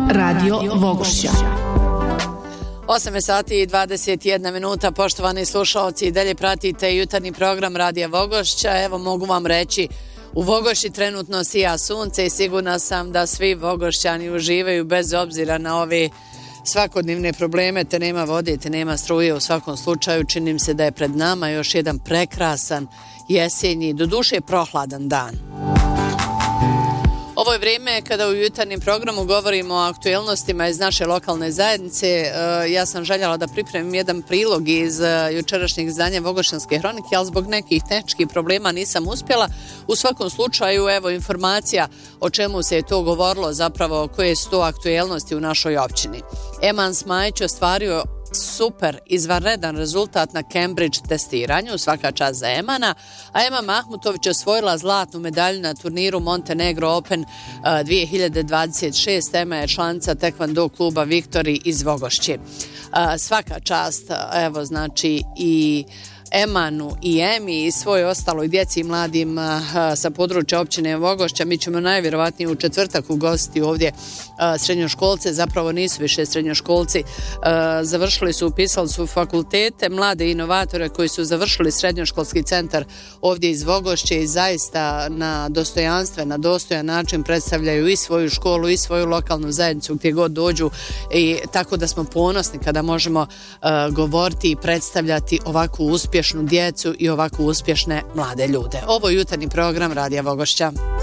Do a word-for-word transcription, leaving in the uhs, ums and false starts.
Radio Vogošća. osam sati i dvadeset jedna minuta, poštovani slušalci, i dalje pratite jutarnji program Radija Vogošća. Evo, mogu vam reći, u Vogošći trenutno sija sunce i sigurna sam da svi Vogošćani uživaju bez obzira na ove svakodnevne probleme, te nema vode, te nema struje. U svakom slučaju čini mi se da je pred nama još jedan prekrasan jesenji, doduše prohladan dan. Ovo je vrijeme kada u jutarnjem programu govorimo o aktuelnostima iz naše lokalne zajednice. Ja sam željela da pripremim jedan prilog iz jučerašnjeg izdanja Vogošćanske hronike, ali zbog nekih tehničkih problema nisam uspjela. U svakom slučaju, evo informacija o čemu se je to govorilo, zapravo koje su to aktuelnosti u našoj općini. Eman Smajić ostvario super, izvanredan rezultat na Cambridge testiranju, svaka čast za Emana, a Ema Mahmutović osvojila zlatnu medalju na turniru Montenegro Open uh, dvije hiljade dvadeset šest. Ema je članica tekvando kluba Viktori iz Vogošće. Uh, svaka čast, evo znači i Emanu i Emi i svoj ostaloj djeci i mladim a, sa područja općine Vogošća. Mi ćemo najvjerovatnije u četvrtak ugostiti ovdje a, srednjoškolce, zapravo nisu više srednjoškolci, a, završili su, upisali su fakultete, mlade inovatore koji su završili srednjoškolski centar ovdje iz Vogošće i zaista na dostojanstven, na dostojan način predstavljaju i svoju školu i svoju lokalnu zajednicu gdje god dođu, i tako da smo ponosni kada možemo a, govoriti i predstavljati ovakvu uspješnu djecu i ovako uspješne mlade ljude. Ovo je jutarnji program Radija Vogošća.